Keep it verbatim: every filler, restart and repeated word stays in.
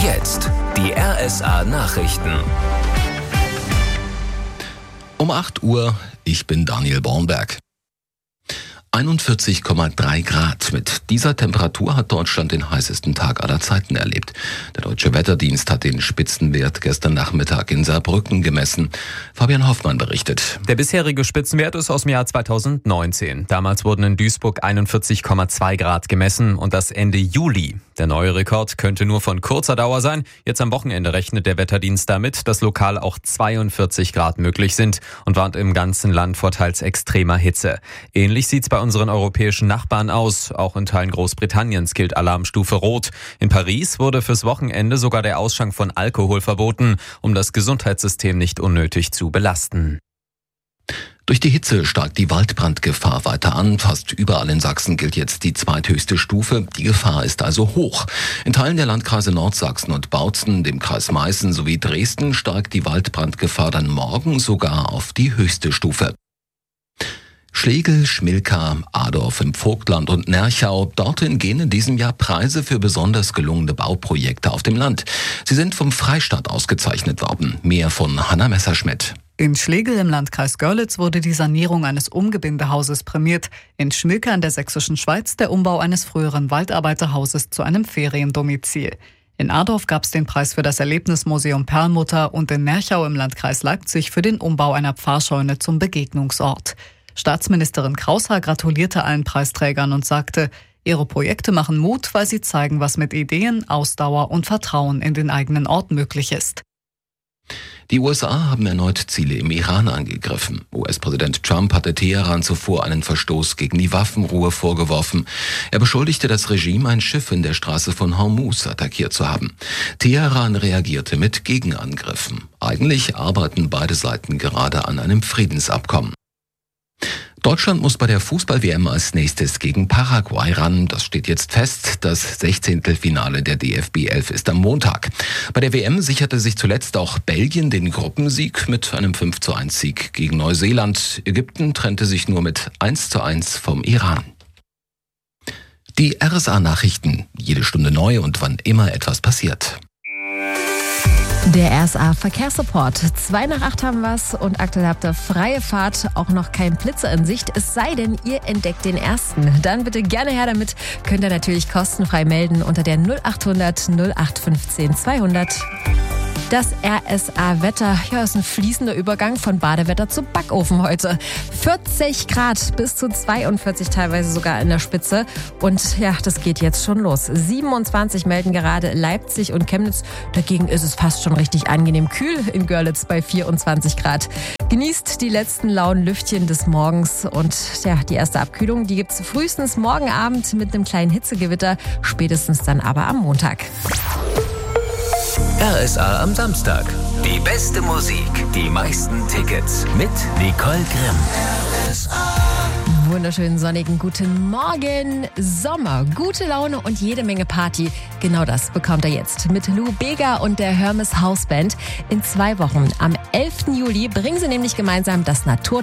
Jetzt die R S A-Nachrichten. Um acht Uhr, ich bin Daniel Bornberg. einundvierzig Komma drei Grad. Mit dieser Temperatur hat Deutschland den heißesten Tag aller Zeiten erlebt. Der Deutsche Wetterdienst hat den Spitzenwert gestern Nachmittag in Saarbrücken gemessen. Fabian Hoffmann berichtet. Der bisherige Spitzenwert ist aus dem Jahr zweitausendneunzehn. Damals wurden in Duisburg einundvierzig Komma zwei Grad gemessen und das Ende Juli. Der neue Rekord könnte nur von kurzer Dauer sein. Jetzt am Wochenende rechnet der Wetterdienst damit, dass lokal auch zweiundvierzig Grad möglich sind und warnt im ganzen Land vor teils extremer Hitze. Ähnlich sieht's bei unseren europäischen Nachbarn aus. Auch in Teilen Großbritanniens gilt Alarmstufe Rot. In Paris wurde fürs Wochenende sogar der Ausschank von Alkohol verboten, um das Gesundheitssystem nicht unnötig zu belasten. Durch die Hitze steigt die Waldbrandgefahr weiter an. Fast überall in Sachsen gilt jetzt die zweithöchste Stufe. Die Gefahr ist also hoch. In Teilen der Landkreise Nordsachsen und Bautzen, dem Kreis Meißen sowie Dresden steigt die Waldbrandgefahr dann morgen sogar auf die höchste Stufe. Schlegel, Schmilka, Adorf im Vogtland und Nerchau. Dorthin gehen in diesem Jahr Preise für besonders gelungene Bauprojekte auf dem Land. Sie sind vom Freistaat ausgezeichnet worden. Mehr von Hanna Messerschmidt. In Schlegel im Landkreis Görlitz wurde die Sanierung eines Umgebindehauses prämiert. In Schmilka in der sächsischen Schweiz der Umbau eines früheren Waldarbeiterhauses zu einem Feriendomizil. In Adorf gab es den Preis für das Erlebnismuseum Perlmutter und in Nerchau im Landkreis Leipzig für den Umbau einer Pfarrscheune zum Begegnungsort. Staatsministerin Kraushaar gratulierte allen Preisträgern und sagte, ihre Projekte machen Mut, weil sie zeigen, was mit Ideen, Ausdauer und Vertrauen in den eigenen Ort möglich ist. Die U S A haben erneut Ziele im Iran angegriffen. U S-Präsident Trump hatte Teheran zuvor einen Verstoß gegen die Waffenruhe vorgeworfen. Er beschuldigte das Regime, ein Schiff in der Straße von Hormuz attackiert zu haben. Teheran reagierte mit Gegenangriffen. Eigentlich arbeiten beide Seiten gerade an einem Friedensabkommen. Deutschland muss bei der Fußball-W M als nächstes gegen Paraguay ran. Das steht jetzt fest. Das Sechzehntelfinale der D F B elf ist am Montag. Bei der W M sicherte sich zuletzt auch Belgien den Gruppensieg mit einem fünf zu eins Sieg gegen Neuseeland. Ägypten trennte sich nur mit eins zu eins vom Iran. Die R S A-Nachrichten. Jede Stunde neu und wann immer etwas passiert. Der R S A-Verkehrssupport. Zwei nach acht haben wir's und aktuell habt ihr freie Fahrt, auch noch kein Blitzer in Sicht. Es sei denn, ihr entdeckt den ersten. Dann bitte gerne her damit. Könnt ihr natürlich kostenfrei melden unter der null acht hundert null acht fünfzehn zweihundert. Das R S A-Wetter, ja, ist ein fließender Übergang von Badewetter zu Backofen heute. vierzig Grad bis zu zweiundvierzig teilweise sogar in der Spitze. Und ja, das geht jetzt schon los. siebenundzwanzig melden gerade Leipzig und Chemnitz. Dagegen ist es fast schon richtig angenehm kühl in Görlitz bei vierundzwanzig Grad. Genießt die letzten lauen Lüftchen des Morgens. Und ja, die erste Abkühlung, die gibt's frühestens morgen Abend mit einem kleinen Hitzegewitter. Spätestens dann aber am Montag. R S A am Samstag. Die beste Musik, die meisten Tickets mit Nicole Grimm. R S A. Wunderschönen sonnigen guten Morgen. Sommer, gute Laune und jede Menge Party. Genau das bekommt er jetzt mit Lou Bega und der Hermes House Band. In zwei Wochen, am elften Juli, bringen sie nämlich gemeinsam das Natur